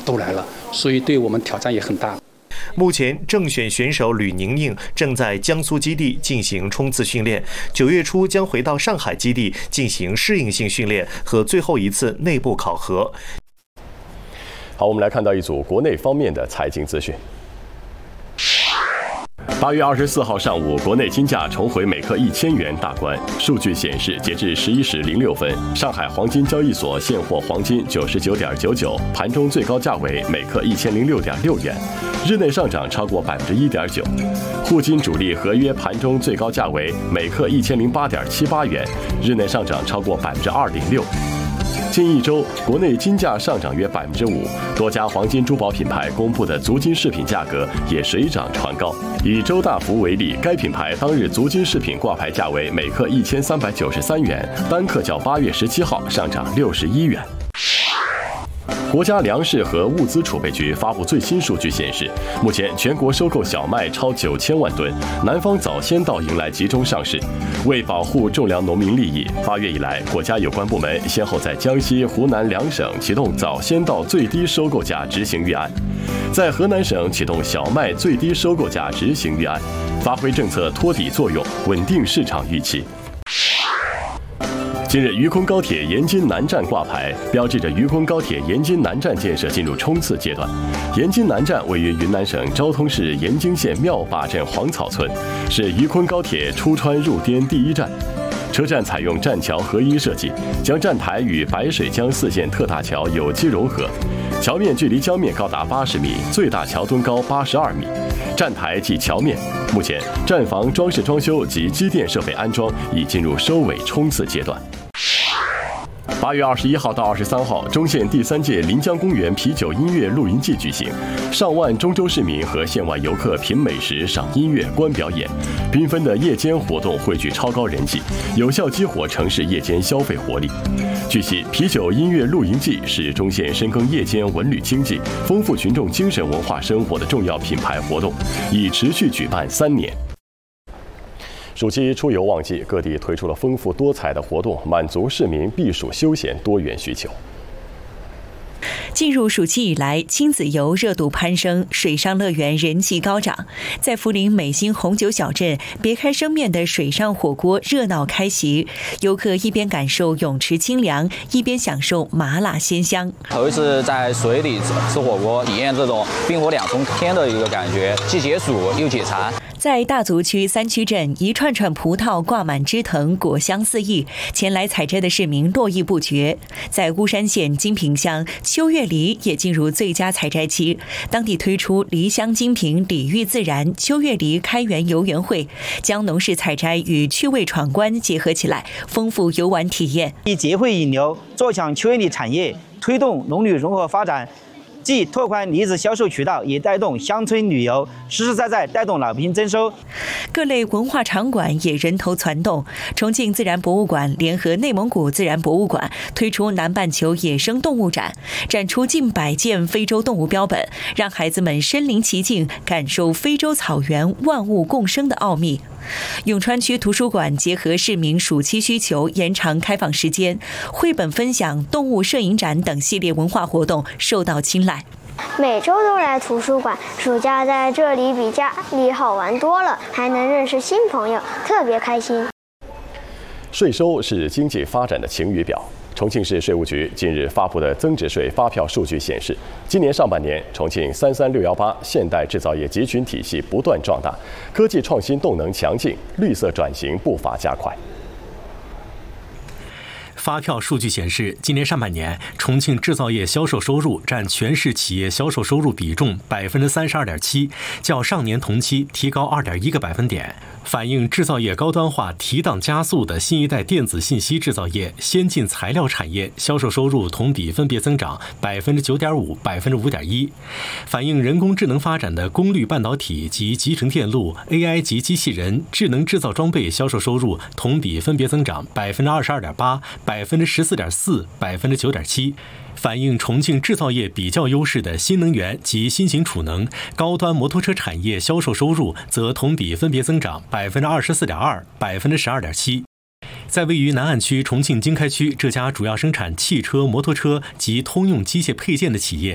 都来了，所以对我们挑战也很大。 目前，正选选手吕宁宁正在江苏基地进行冲刺训练，9月初将回到上海基地进行适应性训练和最后一次内部考核。 好，我们来看到一组国内方面的财经资讯。8月24号上午，国内金价重回每克1000元大关。数据显示，截至11时06分，上海黄金交易所现货黄金99.99，盘中最高价为每克1006.6元，日内上涨超过1.9%。沪金主力合约盘中最高价为每克1008.78元，日内上涨超过2.6%。近一周，国内金价上涨约5%，多家黄金珠宝品牌公布的足金饰品价格也水涨船高。以周大福为例，该品牌当日足金饰品挂牌价为每克1393元，单克较8月17号上涨61元。国家粮食和物资储备局发布最新数据显示，目前全国收购小麦超9000万吨，南方早先稻迎来集中上市。为保护种粮农民利益，8月以来，国家有关部门先后在江西、湖南两省启动早先稻最低收购价执行预案，在河南省启动小麦最低收购价执行预案，发挥政策托底作用，稳定市场预期。近日，渝昆高铁延津南站挂牌，标志着渝昆高铁延津南站建设进入冲刺阶段。延津南站位于云南省昭通市延津县庙坝镇黄草村，是渝昆高铁出川入滇第一站。车站采用栈桥合一设计，将站台与白水江4线特大桥有机融合，桥面距离江面高达80米，最大桥墩高82米，站台即桥面。目前，站房装饰装修及机电设备安装已进入收尾冲刺阶段。8月21号到23号，中县第3届临江公园啤酒音乐露营季举行，上万中州市民和县外游客品美食、赏音乐、观表演，缤纷的夜间活动汇聚超高人气，有效激活城市夜间消费活力。据悉，啤酒音乐露营季是中县深耕夜间文旅经济、丰富群众精神文化生活的重要品牌活动，已持续举办3年。暑期出游旺季，各地推出了丰富多彩的活动，满足市民避暑休闲多元需求。 进入暑期以来，亲子游热度攀升，水上乐园人气高涨。在涪陵美心红酒小镇，别开生面的水上火锅热闹开席，游客一边感受泳池清凉，一边享受麻辣鲜香。 头一次在水里吃火锅，体验这种冰火两重天的一个感觉，既解暑又解馋。 在大足区3区镇，一串串葡萄挂满枝藤，果香四溢，前来采摘的市民络绎不绝。在巫山县金平乡，秋月梨也进入最佳采摘期，当地推出梨香金平礼遇自然秋月梨开园游园会，将农事采摘与趣味闯关结合起来，丰富游玩体验。 以结会引流，做强秋月梨产业，推动农旅融合发展，既拓宽梨子销售渠道，也带动乡村旅游，实实在在带动老百姓增收。 各类文化场馆也人头攒动。重庆自然博物馆联合内蒙古自然博物馆推出南半球野生动物展，展出近100件非洲动物标本，让孩子们身临其境，感受非洲草原万物共生的奥秘。永川区图书馆结合市民暑期需求，延长开放时间，绘本分享、动物摄影展等系列文化活动受到青睐。 每周都来图书馆，暑假在这里比家里好玩多了，还能认识新朋友，特别开心。 税收是经济发展的晴雨表。重庆市税务局近日发布的增值税发票数据显示，今年上半年，重庆33618现代制造业集群体系不断壮大，科技创新动能强劲，绿色转型步伐加快。 发票数据显示，今年上半年，重庆制造业销售收入占全市企业销售收入比重32.7%，较上年同期提高2.1个百分点，反映制造业高端化提档加速的新一代电子信息制造业、先进材料产业销售收入同比分别增长9.5%、5.1%，反映人工智能发展的功率半导体及集成电路、AI 及机器人、智能制造装备销售收入同比分别增长22.8%、14.4%、9.7%，反映重庆制造业比较优势的新能源及新型储能、高端摩托车产业销售收入则同比分别增长24.2%、12.7%。在位于南岸区重庆经开区这家主要生产汽车、摩托车及通用机械配件的企业，